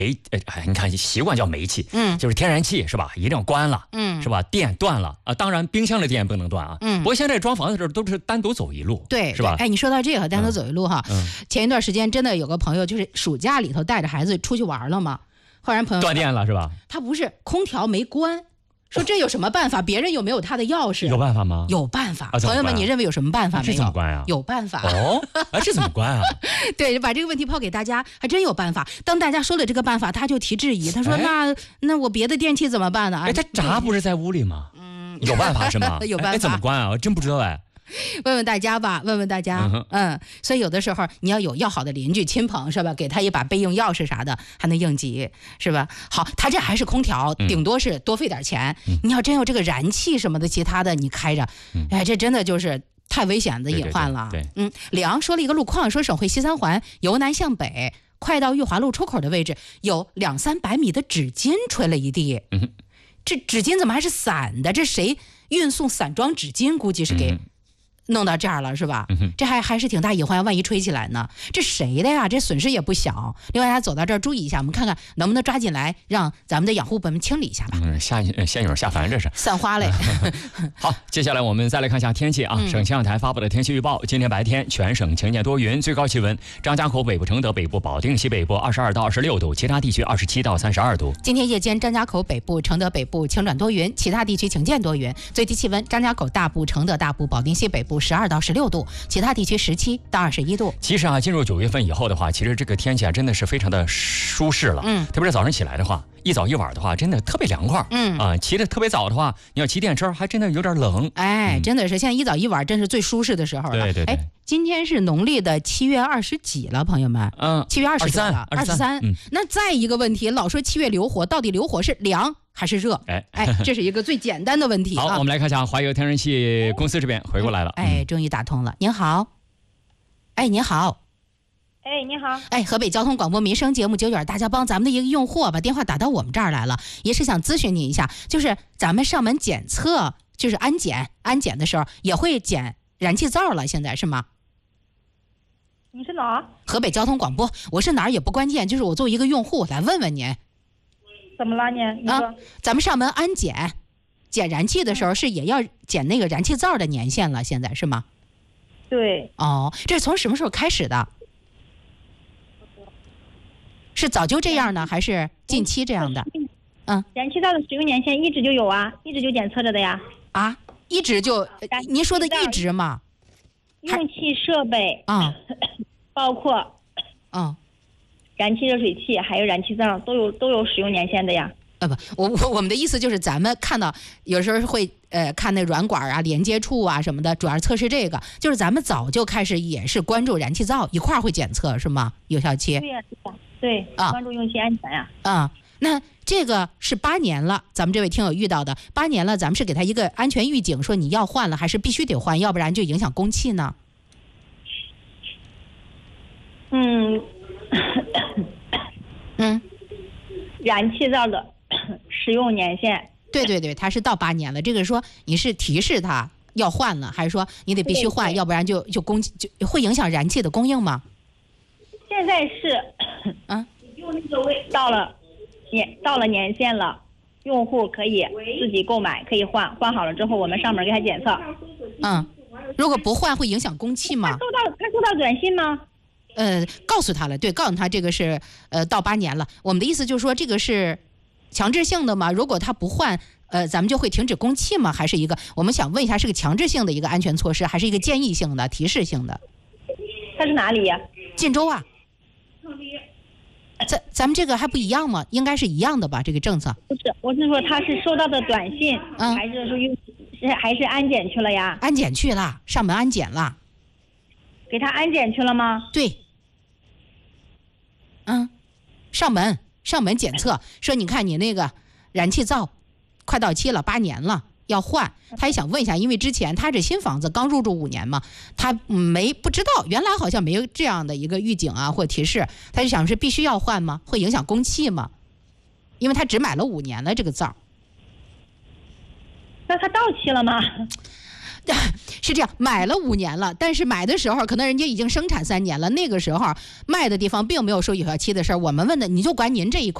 你看习惯叫煤气，就是天然气是吧？一定要关了，是吧？电断了啊，当然冰箱的电不能断啊，不过现在装房子的时候都是单独走一路， 对， 是吧？ 哎，你说到这个单独走一路哈，前一段时间真的有个朋友就是暑假里头带着孩子出去玩了嘛，后来朋友断电了是吧？ 他不是空调没关。说这有什么办法？别人有没有他的钥匙？ 有办法吗？ 有办法， 朋友们，你认为有什么办法没有？ 这怎么关啊？ 有办法哦，这怎么关啊？ 对，把这个问题抛给大家，还真有办法。当大家说了这个办法，他就提质疑，他说：“那我别的电器怎么办呢？” 他闸不是在屋里吗？有办法是吗？ 有办法。 怎么关啊？我真不知道哎。 问问大家吧，问问大家，所以有的时候你要有要好的邻居亲朋是吧？给他一把备用钥匙啥的，还能应急是吧？好，他这还是空调，顶多是多费点钱。你要真有这个燃气什么的，其他的你开着，哎，这真的就是太危险的隐患了。李昂说了一个路况，说省会西三环由南向北，快到裕华路出口的位置，有200-300米的纸巾吹了一地。这纸巾怎么还是散的？这谁运送散装纸巾？估计是给弄到这儿了是吧？这还是挺大隐患，万一吹起来呢？这谁的呀？这损失也不小。另外，大家走到这儿注意一下，我们看看能不能抓进来，让咱们的养护部门清理一下吧。 仙女下凡这是散花嘞。 好，接下来我们再来看一下天气啊。省气象台发布的天气预报：今天白天全省晴间多云，最高气温张家口北部、承德北部、保定西北部22到26度，其他地区27到32度。 今天夜间张家口北部、承德北部晴转多云，其他地区晴间多云，最低气温张家口大部、承德大部、保定西北部12到16度，其他地区17到21度。 其实啊，进入9月份以后的话，其实这个天气啊真的是非常的舒适了。特别是早上起来的话，一早一晚的话，真的特别凉快。起得特别早的话，你要骑电车还真的有点冷。 哎，真的是现在一早一晚真是最舒适的时候了。 对。 哎，今天是农历的7月20几了，朋友们。7月20了，23。那再一个问题，老说7月流火，到底流火是凉还是热？这是一个最简单的问题。 好，我们来看一下华油天然气公司这边回过来了。 终于打通了。您好。您好。 你好。 河北交通广播民生节目9点，大家帮咱们的一个用户把电话打到我们这儿来了，也是想咨询你一下，就是咱们上门检测，就是安检的时候也会检燃气灶了，现在是吗？ 你是哪？ 河北交通广播，我是哪儿也不关键，就是我作为一个用户来问问您。 怎么了你说咱们上门安检燃气的时候是也要检那个燃气灶的年限了，现在是吗？ 对。 这是从什么时候开始的？是早就这样呢，还是近期这样的？ 燃气灶的使用年限一直就有啊，一直就检测着的呀。 一直就？您说的一直吗？ 用气设备包括燃气热水器还有燃气灶都有使用年限的呀。 我们的意思就是咱们看到有时候会看那软管啊、连接处啊什么的，主要是测试这个，就是咱们早就开始也是关注燃气灶一块儿会检测是吗？有效期？ 对，关注用气安全呀。 那这个是8年了，咱们这位听友遇到的8年了，咱们是给他一个安全预警，说你要换了，还是必须得换，要不然就影响供气呢？ 燃气灶的使用年限， 对，它是到8年了。这个说你是提示他要换了，还是说你得必须换，要不然就会影响燃气的供应吗？ 现在是到了年限了，用户可以自己购买，可以换好了之后我们上门给他检测。 如果不换会影响供气吗？ 他收到短信吗？ 告诉他了，对，告诉他这个是到8年了。我们的意思就是说这个是强制性的吗？如果他不换，咱们就会停止供气吗？还是一个我们想问一下，是个强制性的一个安全措施，还是一个建议性的、提示性的？ 他是哪里呀？ 晋州啊。咱们这个还不一样吗？应该是一样的吧？这个政策不是，我是说他是收到的短信，还是说还是安检去了呀？ 安检去了，上门安检了。 给他安检去了吗？ 对。上门检测，说你看你那个燃气灶快到期了，8年了要换，他也想问一下，因为之前他这新房子刚入住5年嘛，他不知道，原来好像没有这样的一个预警啊或提示，他就想是必须要换吗？会影响供气吗？因为他只买了5年了这个灶。 那他到期了吗？ 是这样，买了5年了，但是买的时候可能人家已经生产3年了，那个时候卖的地方并没有说有效期的事儿。我们问的，你就管您这一块。